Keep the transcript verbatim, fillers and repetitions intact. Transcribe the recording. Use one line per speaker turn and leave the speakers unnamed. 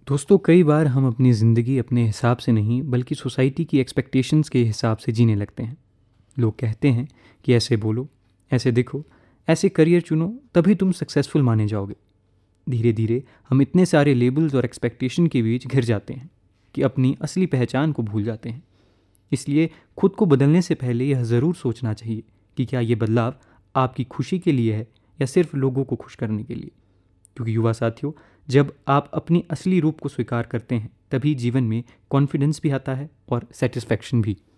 दोस्तों, कई बार हम अपनी ज़िंदगी अपने हिसाब से नहीं बल्कि सोसाइटी की एक्सपेक्टेशंस के हिसाब से जीने लगते हैं। लोग कहते हैं कि ऐसे बोलो, ऐसे दिखो, ऐसे करियर चुनो, तभी तुम सक्सेसफुल माने जाओगे। धीरे धीरे हम इतने सारे लेबल्स और एक्सपेक्टेशन के बीच घिर जाते हैं कि अपनी असली पहचान को भूल जाते हैं। इसलिए खुद को बदलने से पहले यह ज़रूर सोचना चाहिए कि क्या ये बदलाव आपकी खुशी के लिए है या सिर्फ लोगों को खुश करने के लिए। क्योंकि युवा साथियों, जब आप अपनी असली रूप को स्वीकार करते हैं तभी जीवन में कॉन्फिडेंस भी आता है और सेटिस्फैक्शन भी।